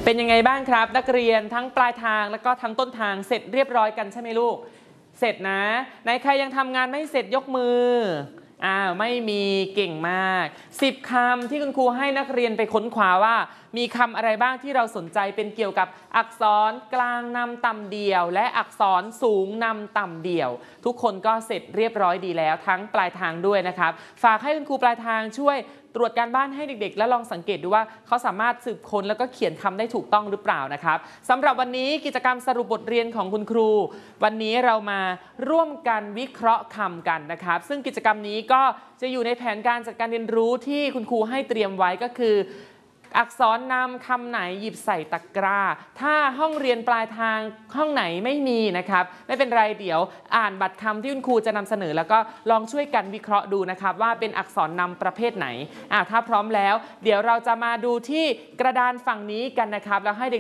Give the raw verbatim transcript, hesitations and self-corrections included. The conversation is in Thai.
เป็นยังไงบ้างครับนักเรียนทั้งปลายทางแล้วก็ทั้งต้นทางเสร็จเรียบร้อยกันใช่ไหมลูกเสร็จนะไหนใครยังทำงานไม่เสร็จยกมืออ้าวไม่มีเก่งมากสิบคำที่คุณครูให้นักเรียนไปค้นคว้าว่ามีคำอะไรบ้างที่เราสนใจเป็นเกี่ยวกับอักษรกลางนำต่ำเดี่ยวและอักษรสูงนำต่ำเดี่ยวทุกคนก็เสร็จเรียบร้อยดีแล้วทั้งปลายทางด้วยนะครับฝากให้คุณครูปลายทางช่วยตรวจการบ้านให้เด็กๆและลองสังเกตดูว่าเขาสามารถสืบค้นแล้วก็เขียนคำได้ถูกต้องหรือเปล่านะครับสำหรับวันนี้กิจกรรมสรุปบทเรียนของคุณครูวันนี้เรามาร่วมกันวิเคราะห์คำกันนะครับซึ่งกิจกรรมนี้ก็จะอยู่ในแผนการจัดการเรียนรู้ที่คุณครูให้เตรียมไว้ก็คืออักษรนำคำไหนหยิบใส่ตะกร้าถ้าห้องเรียนปลายทางห้องไหนไม่มีนะครับไม่เป็นไรเดี๋ยวอ่านบัตรคำที่คุณครูจะนำเสนอแล้วก็ลองช่วยกันวิเคราะห์ดูนะครับว่าเป็นอักษรนำประเภทไหนอ่าถ้าพร้อมแล้วเดี๋ยวเราจะมาดูที่กระดานฝั่งนี้กันนะครับแล้วให้เ